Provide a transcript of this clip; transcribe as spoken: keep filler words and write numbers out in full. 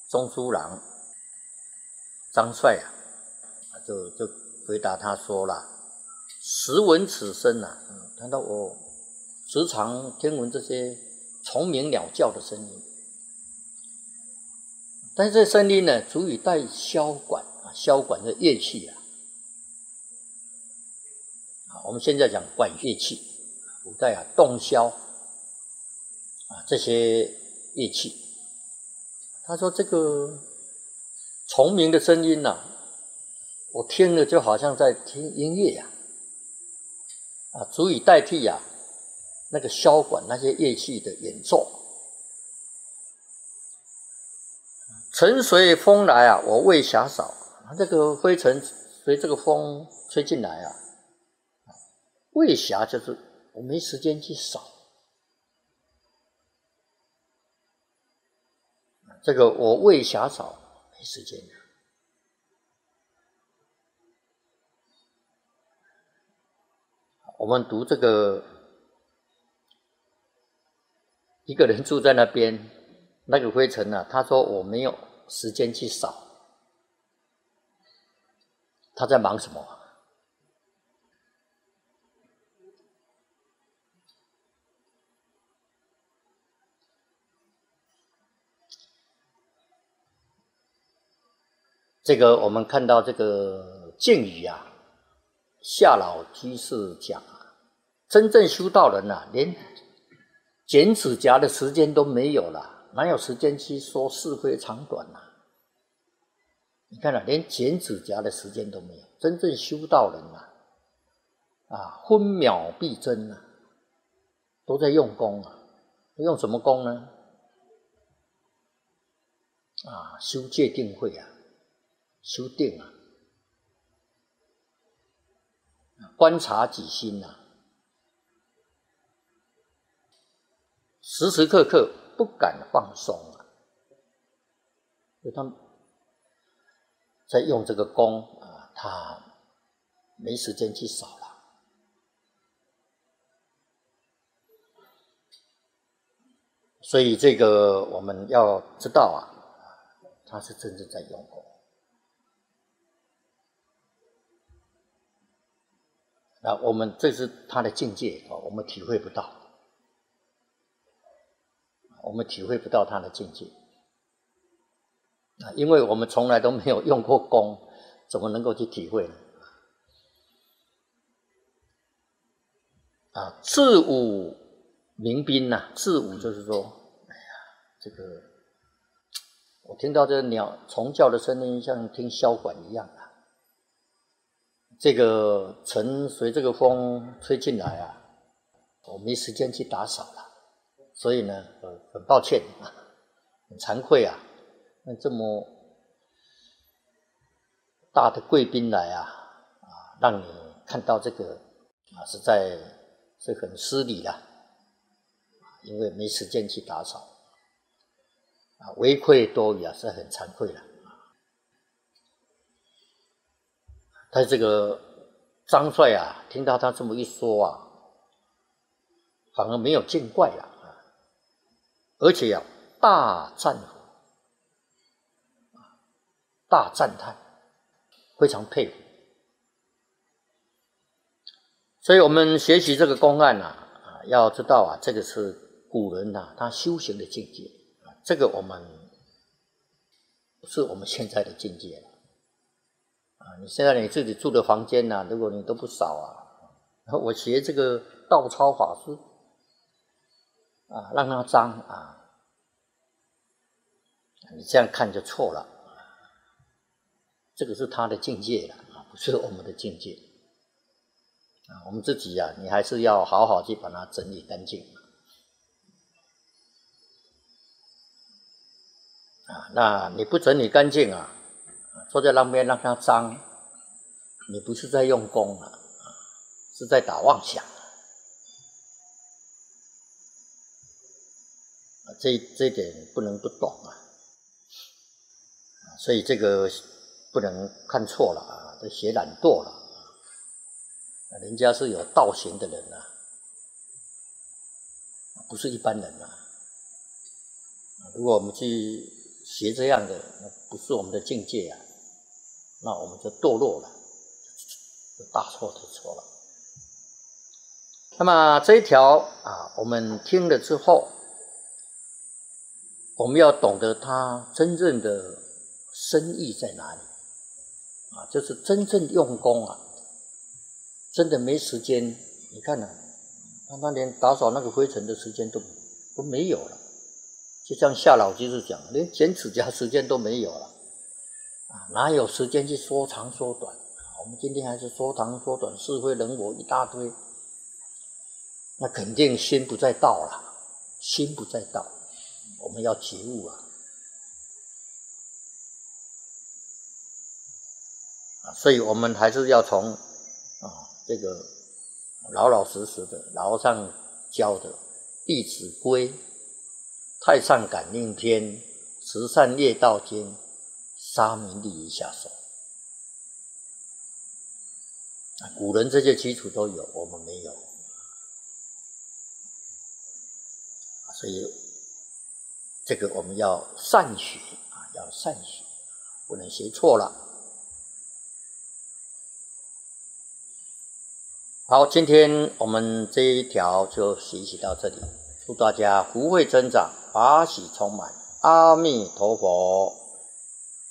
中书郎张帅啊，就就回答他说了：“时闻此声啊，谈到我时常听闻这些虫鸣鸟叫的声音，但是这声音呢，足以带箫管啊，箫管的乐器啊。啊，我们现在讲管乐器，古代啊，洞箫啊这些乐器。他说这个虫鸣的声音啊，我听了就好像在听音乐呀、啊，啊，足以代替啊那个箫管那些乐器的演奏。尘随风来啊，我未暇扫。这个灰尘随这个风吹进来啊，未暇就是我没时间去扫。这个我未暇扫，没时间。我们读这个，一个人住在那边，那个灰尘啊，他说我没有时间去扫，他在忙什么？这个我们看到这个敬语啊，夏老居士讲啊，真正修道人啊，连剪指甲的时间都没有了，哪有时间去说是非长短啊？你看啊，连剪指甲的时间都没有。真正修道人啊，啊，分秒必争啊，都在用功啊。用什么功呢？啊，修戒定慧啊，修定啊，观察己心啊，时时刻刻不敢放松啊。所以他们在用这个功啊，他没时间去扫了。所以这个我们要知道啊，他是真正在用功。那我们这是他的境界，我们体会不到，我们体会不到他的境界，因为我们从来都没有用过功，怎么能够去体会呢？啊，自舞鸣宾呐，自舞就是说，哎呀，这个我听到这个鸟虫叫的声音，像听箫管一样啊。这个尘随这个风吹进来啊，我没时间去打扫了，所以呢，呃，很抱歉啊，很惭愧啊，那这么大的贵宾来啊，啊，让你看到这个啊，实在是很失礼了，因为没时间去打扫啊，为愧多余啊，是很惭愧了。他这个张帅啊，听到他这么一说啊，反而没有见怪了啊，而且啊，大赞服，大赞叹，非常佩服。所以我们学习这个公案啊，啊，要知道啊，这个是古人啊他修行的境界啊，这个我们不是我们现在的境界了。啊，你现在你自己住的房间啊，如果你都不扫啊，我学这个道超法师啊，让它脏啊，你这样看就错了，这个是他的境界了啊，不是我们的境界啊。我们自己啊，你还是要好好去把它整理干净啊。那你不整理干净啊，坐在那边让它脏，你不是在用功啊，是在打妄想啊。这这一点不能不懂啊，所以这个不能看错了啊，这学懒惰了，人家是有道行的人啊，不是一般人啊。如果我们去学这样的，那不是我们的境界啊，那我们就堕落了，大错特错了。那么这一条啊，我们听了之后，我们要懂得它真正的深意在哪里啊，就是真正用功啊，真的没时间。你看啊，他连打扫那个灰尘的时间都都没有了，就像夏老居士讲，连剪指甲时间都没有了啊，哪有时间去说长说短？我们今天还是说长说短，是非人我一大堆，那肯定心不在道了，心不在道，我们要觉悟啊！啊，所以我们还是要从啊这个老老实实的老上教的《弟子规》、《太上感应篇》、《十善业道经》、沙弥利益下手。古人这些基础都有，我们没有，所以这个我们要善学啊，要善学，不能学错了。好，今天我们这一条就学习到这里，祝大家福慧增长，法喜充满，阿弥陀佛。